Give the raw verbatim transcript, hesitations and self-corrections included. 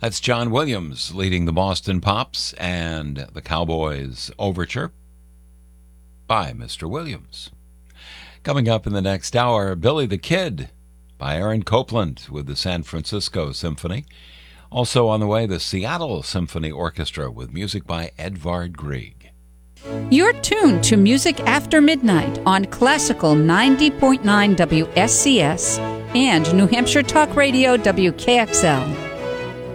That's John Williams leading the Boston Pops and the Cowboys Overture by Mister Williams. Coming up in the next hour, Billy the Kid by Aaron Copland with the San Francisco Symphony. Also on the way, the Seattle Symphony Orchestra with music by Edvard Grieg. You're tuned to Music After Midnight on Classical ninety point nine W S C S and New Hampshire Talk Radio W K X L.